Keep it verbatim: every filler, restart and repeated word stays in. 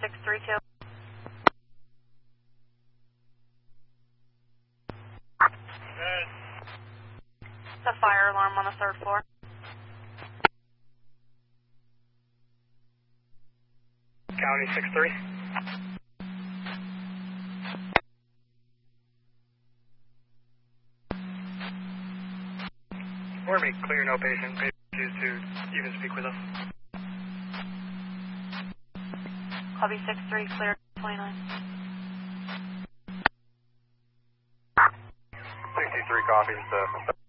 six three two. Good. The fire alarm on the third floor. County six three. We're make clear, no patient. Patient choose to even speak with us. Copy six three, clear twenty-nine. sixty-three copies. Uh,